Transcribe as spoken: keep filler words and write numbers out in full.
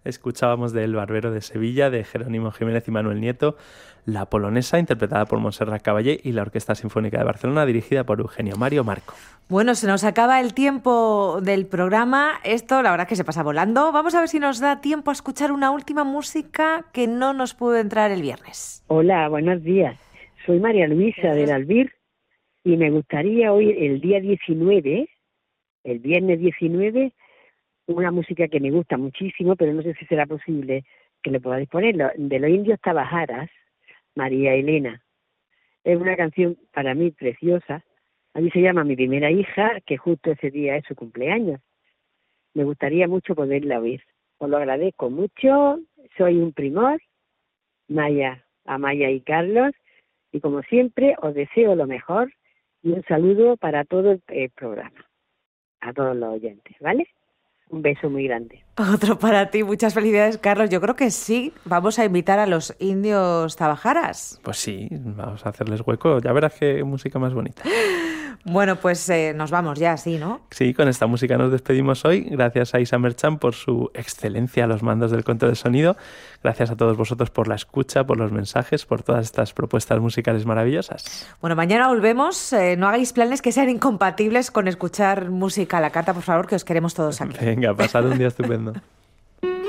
Escuchábamos de El Barbero de Sevilla, de Jerónimo Jiménez y Manuel Nieto, La Polonesa, interpretada por Montserrat Caballé, y la Orquesta Sinfónica de Barcelona, dirigida por Eugenio Mario Marco. Bueno, se nos acaba el tiempo del programa. Esto, la verdad, que se pasa volando. Vamos a ver si nos da tiempo a escuchar una última música que no nos pudo entrar el viernes. Hola, buenos días. Soy María Luisa del Albir y me gustaría oír el día diecinueve, el viernes diecinueve, una música que me gusta muchísimo, pero no sé si será posible que le podáis ponerlo, de los Indios Tabajaras, María Elena. Es una canción para mí preciosa. A mí se llama Mi Primera Hija, que justo ese día es su cumpleaños. Me gustaría mucho poderla oír. Os lo agradezco mucho. Soy un primor, Maya, Amaya y Carlos, y como siempre os deseo lo mejor y un saludo para todo el, el programa, a todos los oyentes, ¿vale? Un beso muy grande. Otro para ti. Muchas felicidades, Carlos. Yo creo que sí. Vamos a invitar a los Indios Tabajaras. Pues sí, vamos a hacerles hueco. Ya verás qué música más bonita. Bueno, pues eh, nos vamos ya, sí, ¿no? Sí, con esta música nos despedimos hoy. Gracias a Isa Merchan por su excelencia a los mandos del control de sonido. Gracias a todos vosotros por la escucha, por los mensajes, por todas estas propuestas musicales maravillosas. Bueno, mañana volvemos. Eh, no hagáis planes que sean incompatibles con escuchar música a la carta, por favor, que os queremos todos aquí. Venga, pasad un día estupendo.